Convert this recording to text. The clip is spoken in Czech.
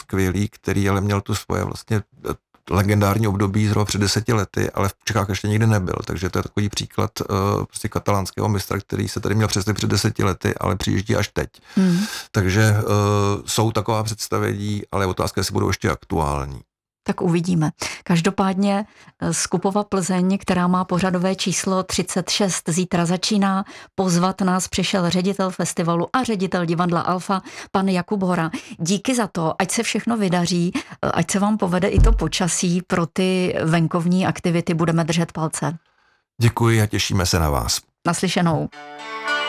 skvělý, který ale měl tu svoje vlastně legendární období zhruba před 10 lety, ale v Čechách ještě nikdy nebyl, takže to je takový příklad prostě katalánského mistra, který se tady měl před 10 lety, ale přijíždí až teď. Takže jsou taková představení, ale otázka, jestli budou ještě aktuální. Tak uvidíme. Každopádně Skupova Plzeň, která má pořadové číslo 36, zítra začíná. Pozvat nás přišel ředitel festivalu a ředitel divadla Alfa, pan Jakub Hora. Díky za to, ať se všechno vydaří, ať se vám povede i to počasí pro ty venkovní aktivity, budeme držet palce. Děkuji a těšíme se na vás. Naslyšenou.